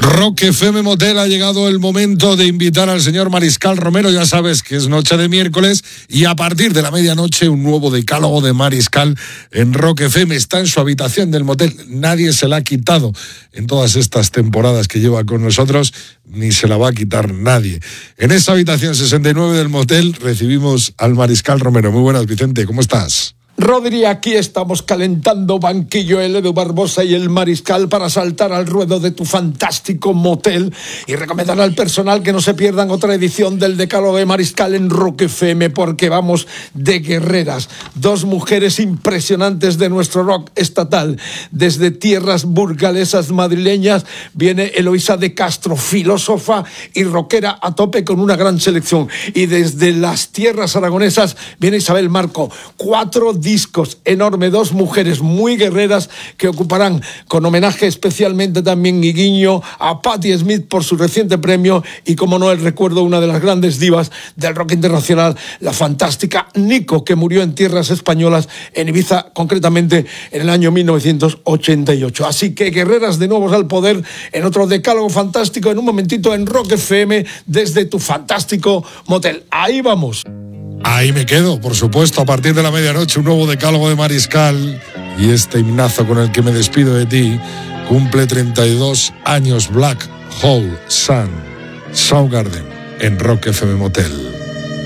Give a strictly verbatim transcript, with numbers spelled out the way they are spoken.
Rock F M Motel, ha llegado el momento de invitar al señor Mariscal Romero. Ya sabes que es noche de miércoles y a partir de la medianoche un nuevo decálogo de Mariscal en Rock F M. Está en su habitación del motel. Nadie se la ha quitado en todas estas temporadas que lleva con nosotros, ni se la va a quitar nadie. En esa habitación sesenta y nueve del motel recibimos al Mariscal Romero. Muy buenas, Vicente, ¿cómo estás? Rodri, aquí estamos calentando banquillo el Edu Barbosa y el Mariscal para saltar al ruedo de tu fantástico motel y recomendar al personal que no se pierdan otra edición del Decálogo de Mariscal en Rock F M, porque vamos de guerreras. Dos mujeres impresionantes de nuestro rock estatal. Desde tierras burgalesas madrileñas viene Eloísa de Castro, filósofa y rockera a tope con una gran selección. Y desde las tierras aragonesas viene Isabel Marco. Cuatro discos enorme, dos mujeres muy guerreras que ocuparán con homenaje especialmente también y guiño a Patti Smith por su reciente premio y, como no, el recuerdo de una de las grandes divas del rock internacional, la fantástica Nico, que murió en tierras españolas, en Ibiza, concretamente en el año mil novecientos ochenta y ocho. Así que guerreras de nuevos al poder en otro decálogo fantástico en un momentito en Rock F M desde tu fantástico motel. Ahí vamos. Ahí me quedo, por supuesto, a partir de la medianoche, un nuevo decálogo de Mariscal. Y este himnazo con el que me despido de ti cumple treinta y dos años. Black Hole Sun, Soundgarden, en Rock F M Motel.